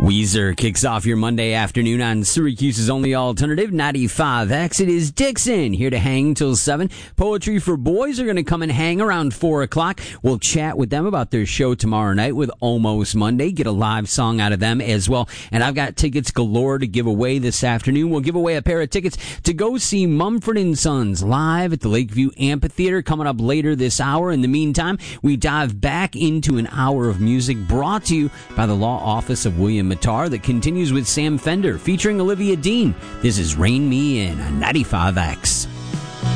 Weezer kicks off your Monday afternoon on Syracuse's only alternative, 95X. It is Dixon, here to hang till 7. Poetry for Boys are going to come and hang around 4 o'clock. We'll chat with them about their show tomorrow night with Almost Monday, get a live song out of them as well. And I've got tickets galore to give away this afternoon. We'll give away a pair of tickets to go see Mumford & Sons live at the Lakeview Amphitheater coming up later this hour. In the meantime, we dive back into an hour of music brought to you by the Law Office of William Matar that continues with Sam Fender featuring Olivia Dean. This is Rain Me In on 95X.